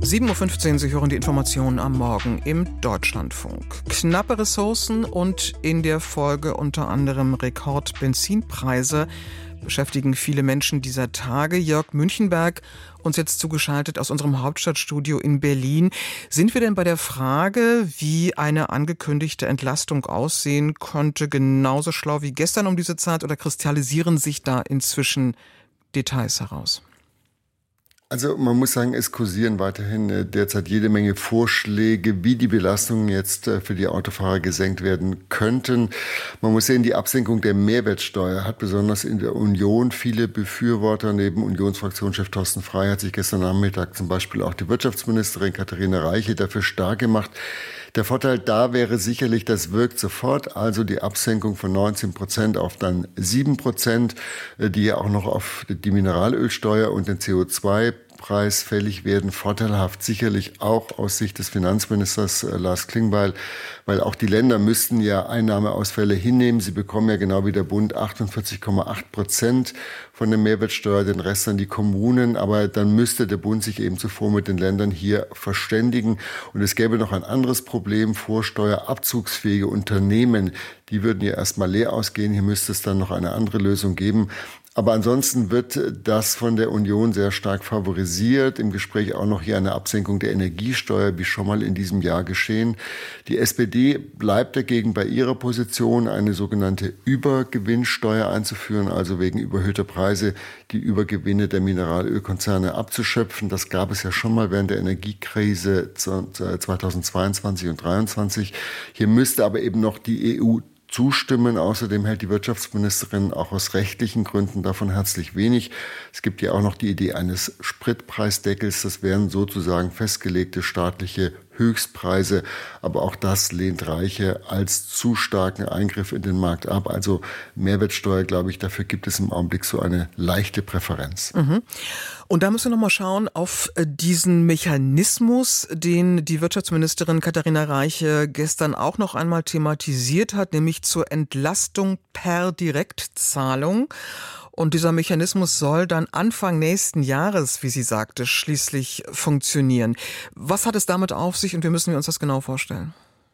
7.15 Uhr, Sie hören die Informationen am Morgen im Deutschlandfunk. Knappe Ressourcen und in der Folge unter anderem Rekordbenzinpreise beschäftigen viele Menschen dieser Tage. Jörg Münchenberg, uns jetzt zugeschaltet aus unserem Hauptstadtstudio in Berlin. Sind wir denn bei der Frage, wie eine angekündigte Entlastung aussehen könnte, genauso schlau wie gestern um diese Zeit oder kristallisieren sich da inzwischen Details heraus? Also man muss sagen, es kursieren weiterhin derzeit jede Menge Vorschläge, wie die Belastungen jetzt für die Autofahrer gesenkt werden könnten. Man muss sehen, die Absenkung der Mehrwertsteuer hat besonders in der Union viele Befürworter. Neben Unionsfraktionschef Thorsten Frey hat sich gestern Nachmittag zum Beispiel auch die Wirtschaftsministerin Katharina Reiche dafür stark gemacht. Der Vorteil da wäre sicherlich, das wirkt sofort, also die Absenkung von 19% auf dann 7%, die ja auch noch auf die Mineralölsteuer und den CO2-Preis fällig werden. Vorteilhaft sicherlich auch aus Sicht des Finanzministers Lars Klingbeil, weil auch die Länder müssten ja Einnahmeausfälle hinnehmen. Sie bekommen ja genau wie der Bund 48,8% von der Mehrwertsteuer, den Rest an die Kommunen. Aber dann müsste der Bund sich eben zuvor mit den Ländern hier verständigen. Und es gäbe noch ein anderes Problem, vorsteuerabzugsfähige Unternehmen. Die würden ja erstmal leer ausgehen. Hier müsste es dann noch eine andere Lösung geben. Aber ansonsten wird das von der Union sehr stark favorisiert. Im Gespräch auch noch hier eine Absenkung der Energiesteuer, wie schon mal in diesem Jahr geschehen. Die SPD bleibt dagegen bei ihrer Position, eine sogenannte Übergewinnsteuer einzuführen, also wegen überhöhter Preise die Übergewinne der Mineralölkonzerne abzuschöpfen. Das gab es ja schon mal während der Energiekrise 2022 und 2023. Hier müsste aber eben noch die EU zustimmen. Außerdem hält die Wirtschaftsministerin auch aus rechtlichen Gründen davon herzlich wenig. Es gibt ja auch noch die Idee eines Spritpreisdeckels. Das wären sozusagen festgelegte staatliche Höchstpreise. Aber auch das lehnt Reiche als zu starken Eingriff in den Markt ab. Also Mehrwertsteuer, glaube ich, dafür gibt es im Augenblick so eine leichte Präferenz. Mhm. Und da müssen wir noch mal schauen auf diesen Mechanismus, den die Wirtschaftsministerin Katharina Reiche gestern auch noch einmal thematisiert hat, nämlich zur Entlastung per Direktzahlung. Und dieser Mechanismus soll dann Anfang nächsten Jahres, wie sie sagte, schließlich funktionieren. Was hat es damit auf sich und wie müssen wir uns das genau vorstellen?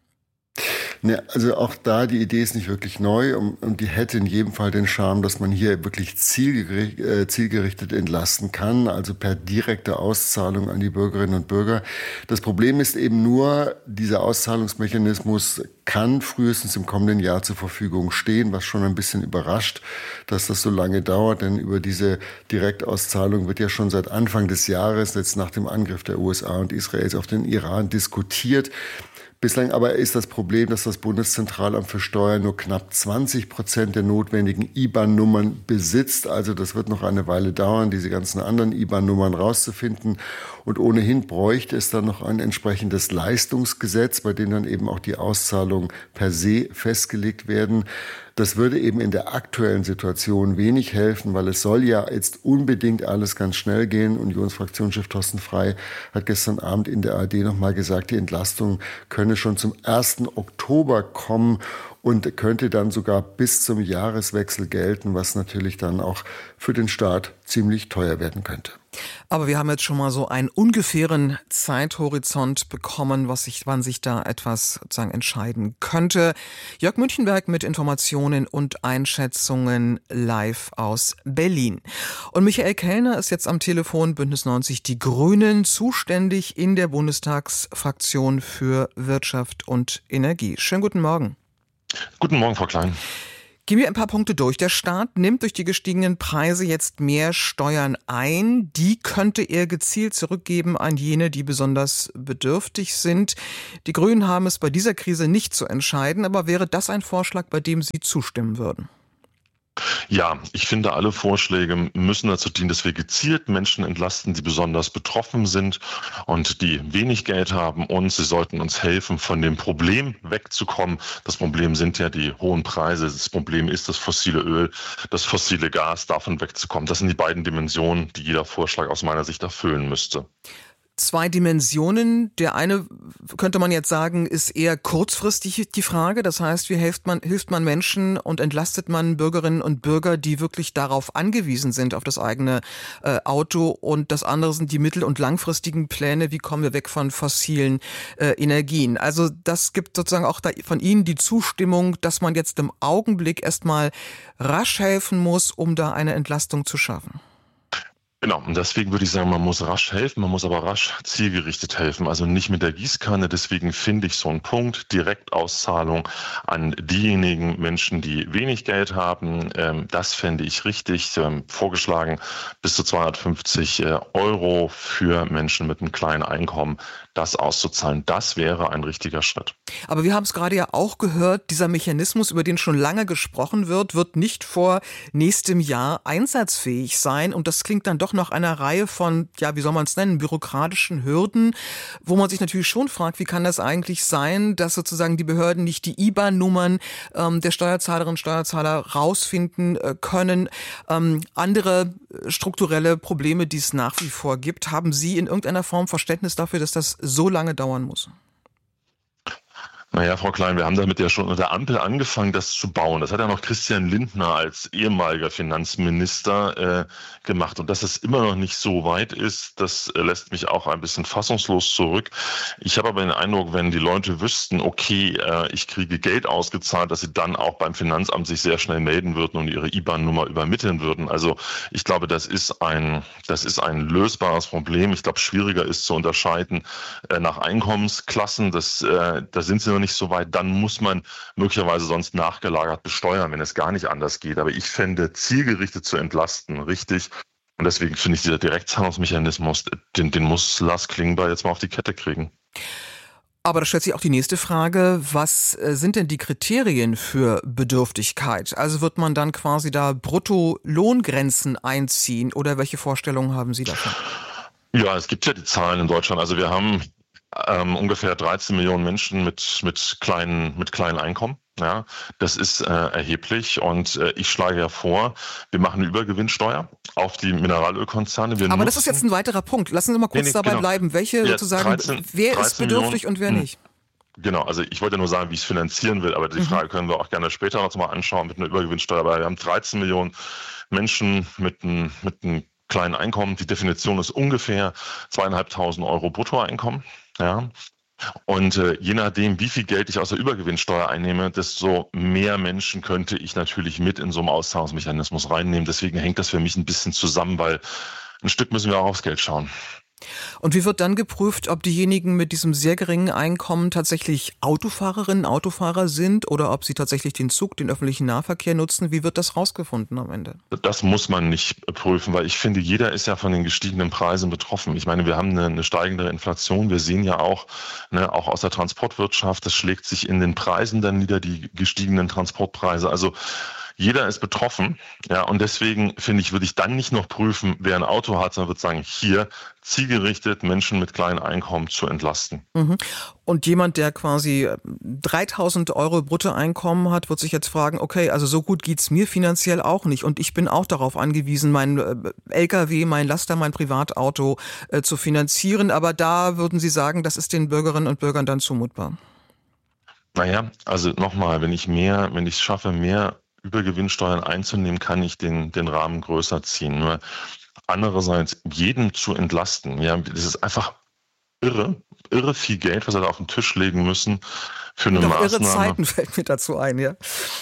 Ne, also auch da, die Idee ist nicht wirklich neu und die hätte in jedem Fall den Charme, dass man hier wirklich zielgerichtet entlasten kann, also per direkte Auszahlung an die Bürgerinnen und Bürger. Das Problem ist eben nur, dieser Auszahlungsmechanismus kann frühestens im kommenden Jahr zur Verfügung stehen, was schon ein bisschen überrascht, dass das so lange dauert, denn über diese Direktauszahlung wird ja schon seit Anfang des Jahres, jetzt nach dem Angriff der USA und Israels auf den Iran, diskutiert. Bislang aber ist das Problem, dass das Bundeszentralamt für Steuern nur knapp 20% der notwendigen IBAN-Nummern besitzt. Also das wird noch eine Weile dauern, diese ganzen anderen IBAN-Nummern rauszufinden. Und ohnehin bräuchte es dann noch ein entsprechendes Leistungsgesetz, bei dem dann eben auch die Auszahlungen per se festgelegt werden. Das würde eben in der aktuellen Situation wenig helfen, weil es soll ja jetzt unbedingt alles ganz schnell gehen. Unionsfraktionschef Thorsten Frey hat gestern Abend in der ARD nochmal gesagt, die Entlastung könne schon zum 1. Oktober kommen und könnte dann sogar bis zum Jahreswechsel gelten, was natürlich dann auch für den Staat ziemlich teuer werden könnte. Aber wir haben jetzt schon mal so einen ungefähren Zeithorizont bekommen, wann sich da etwas sozusagen entscheiden könnte. Jörg Münchenberg mit Informationen und Einschätzungen live aus Berlin. Und Michael Kellner ist jetzt am Telefon, Bündnis 90 Die Grünen, zuständig in der Bundestagsfraktion für Wirtschaft und Energie. Schönen guten Morgen. Guten Morgen, Frau Klein. Gehen wir ein paar Punkte durch. Der Staat nimmt durch die gestiegenen Preise jetzt mehr Steuern ein. Die könnte er gezielt zurückgeben an jene, die besonders bedürftig sind. Die Grünen haben es bei dieser Krise nicht zu entscheiden, aber wäre das ein Vorschlag, bei dem Sie zustimmen würden? Ja, ich finde, alle Vorschläge müssen dazu dienen, dass wir gezielt Menschen entlasten, die besonders betroffen sind und die wenig Geld haben. Und sie sollten uns helfen, von dem Problem wegzukommen. Das Problem sind ja die hohen Preise. Das Problem ist das fossile Öl, das fossile Gas, davon wegzukommen. Das sind die beiden Dimensionen, die jeder Vorschlag aus meiner Sicht erfüllen müsste. zwei Dimensionen. Der eine, könnte man jetzt sagen, ist eher kurzfristig die Frage. Das heißt, wie hilft man Menschen und entlastet man Bürgerinnen und Bürger, die wirklich darauf angewiesen sind, auf das eigene Auto. Und das andere sind die mittel- und langfristigen Pläne. Wie kommen wir weg von fossilen Energien? Also das gibt sozusagen auch da von Ihnen die Zustimmung, dass man jetzt im Augenblick erstmal rasch helfen muss, um da eine Entlastung zu schaffen. Genau, und deswegen würde ich sagen, man muss rasch helfen, man muss aber rasch zielgerichtet helfen, also nicht mit der Gießkanne. Deswegen finde ich so einen Punkt, Direktauszahlung an diejenigen Menschen, die wenig Geld haben, das fände ich richtig. Vorgeschlagen bis zu 250 Euro für Menschen mit einem kleinen Einkommen, das auszuzahlen. Das wäre ein richtiger Schritt. Aber wir haben es gerade ja auch gehört, dieser Mechanismus, über den schon lange gesprochen wird nicht vor nächstem Jahr einsatzfähig sein. Und das klingt dann doch nach einer Reihe von, ja, wie soll man es nennen, bürokratischen Hürden, wo man sich natürlich schon fragt, wie kann das eigentlich sein, dass sozusagen die Behörden nicht die IBAN-Nummern der Steuerzahlerinnen und Steuerzahler rausfinden können. Andere strukturelle Probleme, die es nach wie vor gibt. Haben Sie in irgendeiner Form Verständnis dafür, dass das so lange dauern muss? Naja, Frau Klein, wir haben damit ja schon unter der Ampel angefangen, das zu bauen. Das hat ja noch Christian Lindner als ehemaliger Finanzminister gemacht. Und dass es immer noch nicht so weit ist, das lässt mich auch ein bisschen fassungslos zurück. Ich habe aber den Eindruck, wenn die Leute wüssten, okay, ich kriege Geld ausgezahlt, dass sie dann auch beim Finanzamt sich sehr schnell melden würden und ihre IBAN-Nummer übermitteln würden. Also ich glaube, das ist ein lösbares Problem. Ich glaube, schwieriger ist zu unterscheiden nach Einkommensklassen. Da sind sie noch nicht so weit, dann muss man möglicherweise sonst nachgelagert besteuern, wenn es gar nicht anders geht. Aber ich fände, zielgerichtet zu entlasten, richtig. Und deswegen finde ich, dieser Direktzahlungsmechanismus, den muss Lars Klingbeil jetzt mal auf die Kette kriegen. Aber da stellt sich auch die nächste Frage, was sind denn die Kriterien für Bedürftigkeit? Also wird man dann quasi da Bruttolohngrenzen einziehen oder welche Vorstellungen haben Sie davon? Ja, es gibt ja die Zahlen in Deutschland. Also wir haben ungefähr 13 Millionen Menschen mit kleinen Einkommen. Ja, das ist erheblich und ich schlage ja vor, wir machen eine Übergewinnsteuer auf die Mineralölkonzerne. Aber das ist jetzt ein weiterer Punkt. Lassen Sie mal kurz dabei bleiben. Welche sozusagen, wer ist bedürftig und wer nicht? Genau, also ich wollte nur sagen, wie ich es finanzieren will, aber die Frage können wir auch gerne später noch mal anschauen mit einer Übergewinnsteuer. Aber wir haben 13 Millionen Menschen mit einem kleinen Einkommen. Die Definition ist ungefähr 2.500 Euro Bruttoeinkommen. Ja. Und je nachdem, wie viel Geld ich aus der Übergewinnsteuer einnehme, desto mehr Menschen könnte ich natürlich mit in so einen Auszahlungsmechanismus reinnehmen. Deswegen hängt das für mich ein bisschen zusammen, weil ein Stück müssen wir auch aufs Geld schauen. Und wie wird dann geprüft, ob diejenigen mit diesem sehr geringen Einkommen tatsächlich Autofahrerinnen, Autofahrer sind oder ob sie tatsächlich den Zug, den öffentlichen Nahverkehr nutzen? Wie wird das rausgefunden am Ende? Das muss man nicht prüfen, weil ich finde, jeder ist ja von den gestiegenen Preisen betroffen. Ich meine, wir haben eine steigende Inflation. Wir sehen ja auch aus der Transportwirtschaft, das schlägt sich in den Preisen dann nieder, die gestiegenen Transportpreise. Also jeder ist betroffen, ja, und deswegen finde ich, würde ich dann nicht noch prüfen, wer ein Auto hat, sondern würde sagen, hier zielgerichtet Menschen mit kleinen Einkommen zu entlasten. Und jemand, der quasi 3.000 Euro Bruttoeinkommen hat, wird sich jetzt fragen, okay, also so gut geht's mir finanziell auch nicht und ich bin auch darauf angewiesen, mein LKW, mein Laster, mein Privatauto zu finanzieren, aber da würden Sie sagen, das ist den Bürgerinnen und Bürgern dann zumutbar? Naja, also nochmal, wenn ich es schaffe, mehr Übergewinnsteuern einzunehmen, kann ich den Rahmen größer ziehen. Nur andererseits jeden zu entlasten, ja, das ist einfach irre viel Geld, was wir da auf den Tisch legen müssen für eine Maßnahme. Irre Zeiten fällt mir dazu ein, ja.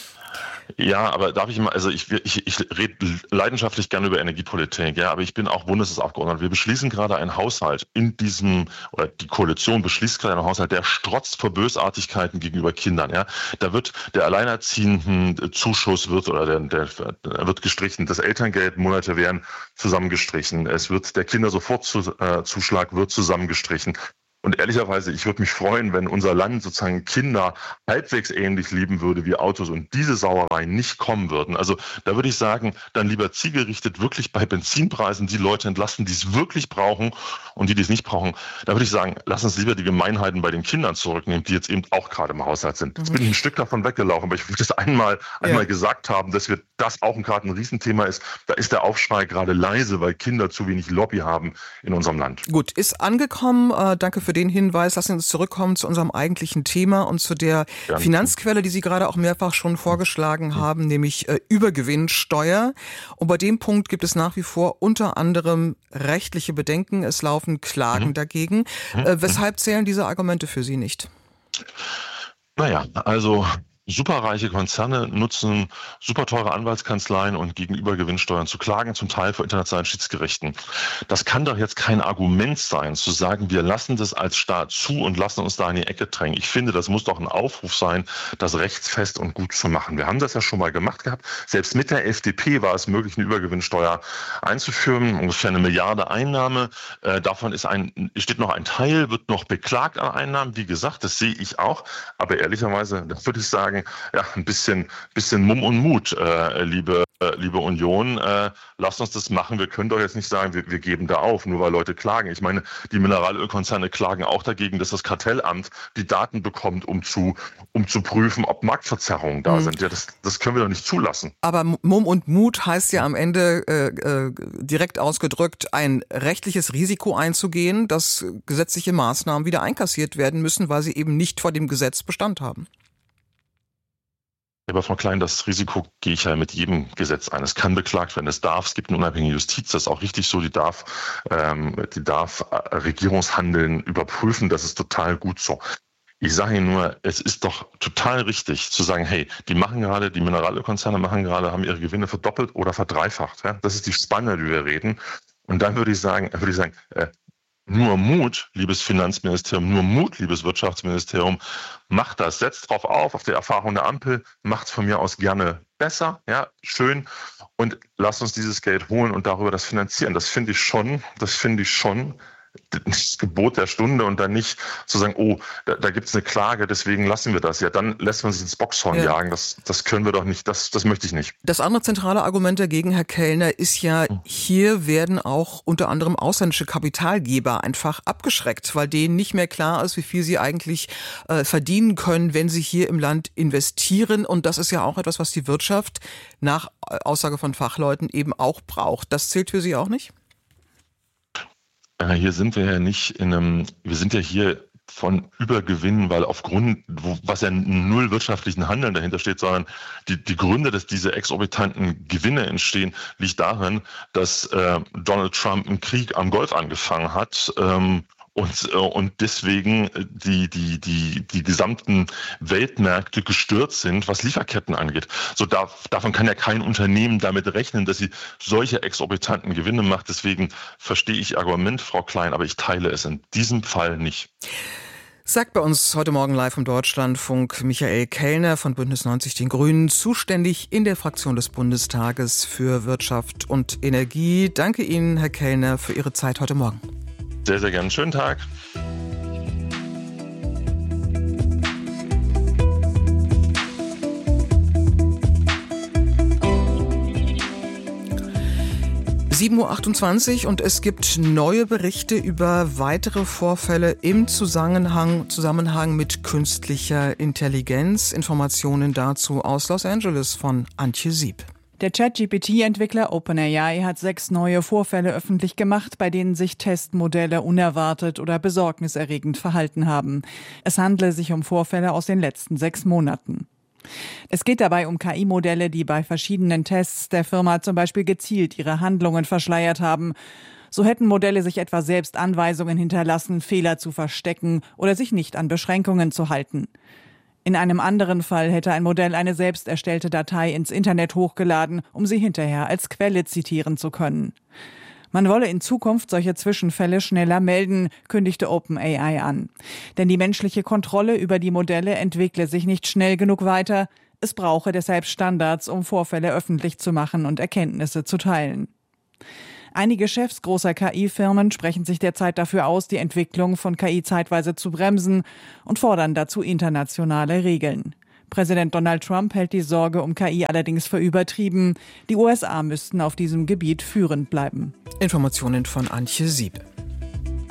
Ja, aber darf ich mal, also ich rede leidenschaftlich gerne über Energiepolitik, ja, aber ich bin auch Bundestagsabgeordneter. Wir beschließen gerade einen Haushalt oder die Koalition beschließt gerade einen Haushalt, der strotzt vor Bösartigkeiten gegenüber Kindern, ja. Da wird der alleinerziehenden Zuschuss der wird gestrichen, das Elterngeldmonate werden zusammengestrichen, der Kindersofortzuschlag wird zusammengestrichen. Und ehrlicherweise, ich würde mich freuen, wenn unser Land sozusagen Kinder halbwegs ähnlich lieben würde wie Autos und diese Sauereien nicht kommen würden. Also da würde ich sagen, dann lieber zielgerichtet wirklich bei Benzinpreisen die Leute entlasten, die es wirklich brauchen und die es nicht brauchen. Da würde ich sagen, lass uns lieber die Gemeinheiten bei den Kindern zurücknehmen, die jetzt eben auch gerade im Haushalt sind. Jetzt bin ich ein Stück davon weggelaufen, aber ich würde das einmal gesagt haben, dass wir das auch gerade ein Riesenthema ist. Da ist der Aufschrei gerade leise, weil Kinder zu wenig Lobby haben in unserem Land. Gut, ist angekommen. Danke für den Hinweis. Lassen Sie uns zurückkommen zu unserem eigentlichen Thema und zu der Finanzquelle, die Sie gerade auch mehrfach schon vorgeschlagen haben, nämlich Übergewinnsteuer. Und bei dem Punkt gibt es nach wie vor unter anderem rechtliche Bedenken. Es laufen Klagen dagegen. Weshalb zählen diese Argumente für Sie nicht? Naja, also superreiche Konzerne nutzen super teure Anwaltskanzleien und gegen Übergewinnsteuern zu klagen, zum Teil vor internationalen Schiedsgerichten. Das kann doch jetzt kein Argument sein, zu sagen, wir lassen das als Staat zu und lassen uns da in die Ecke drängen. Ich finde, das muss doch ein Aufruf sein, das rechtsfest und gut zu machen. Wir haben das ja schon mal gemacht gehabt. Selbst mit der FDP war es möglich, eine Übergewinnsteuer einzuführen, ungefähr 1 Milliarde Einnahme. Davon steht noch ein Teil, wird noch beklagt an Einnahmen. Wie gesagt, das sehe ich auch. Aber ehrlicherweise, das würde ich sagen, ja, ein bisschen Mumm und Mut, liebe Union, lasst uns das machen. Wir können doch jetzt nicht sagen, wir geben da auf, nur weil Leute klagen. Ich meine, die Mineralölkonzerne klagen auch dagegen, dass das Kartellamt die Daten bekommt, um zu prüfen, ob Marktverzerrungen da sind. Ja, das können wir doch nicht zulassen. Aber Mumm und Mut heißt ja am Ende direkt ausgedrückt, ein rechtliches Risiko einzugehen, dass gesetzliche Maßnahmen wieder einkassiert werden müssen, weil sie eben nicht vor dem Gesetz Bestand haben. Aber Frau Klein, das Risiko gehe ich ja mit jedem Gesetz ein. Es kann beklagt werden, es gibt eine unabhängige Justiz, das ist auch richtig so, die darf Regierungshandeln überprüfen, das ist total gut so. Ich sage Ihnen nur, es ist doch total richtig zu sagen, hey, die Mineralölkonzerne haben ihre Gewinne verdoppelt oder verdreifacht. Ja? Das ist die Spanne, die wir reden. Und dann würde ich sagen, nur Mut, liebes Finanzministerium, nur Mut, liebes Wirtschaftsministerium, macht das, setzt drauf auf die Erfahrung der Ampel, macht es von mir aus gerne besser, ja, schön und lasst uns dieses Geld holen und darüber das finanzieren. Das finde ich schon das Gebot der Stunde und dann nicht zu sagen, oh, da gibt es eine Klage, deswegen lassen wir das. Ja, dann lässt man sich ins Boxhorn jagen. Das können wir doch nicht, das möchte ich nicht. Das andere zentrale Argument dagegen, Herr Kellner, ist ja, hier werden auch unter anderem ausländische Kapitalgeber einfach abgeschreckt, weil denen nicht mehr klar ist, wie viel sie eigentlich verdienen können, wenn sie hier im Land investieren. Und das ist ja auch etwas, was die Wirtschaft nach Aussage von Fachleuten eben auch braucht. Das zählt für Sie auch nicht? Hier sind wir ja wir sind ja hier von Übergewinnen, weil was ja null wirtschaftlichen Handeln dahinter steht, sondern die Gründe, dass diese exorbitanten Gewinne entstehen, liegt darin, dass Donald Trump einen Krieg am Golf angefangen hat, und deswegen die gesamten Weltmärkte gestört sind, was Lieferketten angeht. So davon kann ja kein Unternehmen damit rechnen, dass sie solche exorbitanten Gewinne macht. Deswegen verstehe ich Ihr Argument, Frau Klein, aber ich teile es in diesem Fall nicht. Sagt bei uns heute Morgen live im Deutschlandfunk Michael Kellner von Bündnis 90 Den Grünen, zuständig in der Fraktion des Bundestages für Wirtschaft und Energie. Danke Ihnen, Herr Kellner, für Ihre Zeit heute Morgen. Sehr, sehr gerne. Schönen Tag. (7:28 Uhr) und es gibt neue Berichte über weitere Vorfälle im Zusammenhang mit künstlicher Intelligenz. Informationen dazu aus Los Angeles von Antje Sieb. Der ChatGPT-Entwickler OpenAI hat 6 neue Vorfälle öffentlich gemacht, bei denen sich Testmodelle unerwartet oder besorgniserregend verhalten haben. Es handle sich um Vorfälle aus den letzten 6 Monaten. Es geht dabei um KI-Modelle, die bei verschiedenen Tests der Firma zum Beispiel gezielt ihre Handlungen verschleiert haben. So hätten Modelle sich etwa selbst Anweisungen hinterlassen, Fehler zu verstecken oder sich nicht an Beschränkungen zu halten. In einem anderen Fall hätte ein Modell eine selbst erstellte Datei ins Internet hochgeladen, um sie hinterher als Quelle zitieren zu können. Man wolle in Zukunft solche Zwischenfälle schneller melden, kündigte OpenAI an. Denn die menschliche Kontrolle über die Modelle entwickle sich nicht schnell genug weiter. Es brauche deshalb Standards, um Vorfälle öffentlich zu machen und Erkenntnisse zu teilen. Einige Chefs großer KI-Firmen sprechen sich derzeit dafür aus, die Entwicklung von KI zeitweise zu bremsen und fordern dazu internationale Regeln. Präsident Donald Trump hält die Sorge um KI allerdings für übertrieben. Die USA müssten auf diesem Gebiet führend bleiben. Informationen von Antje Siebe.